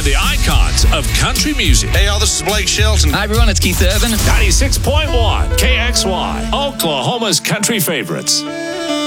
and the icons of country music. Hey, y'all, this is Blake Shelton. Hi, everyone. It's Keith Urban. 96.1 KXY, Oklahoma's country favorites.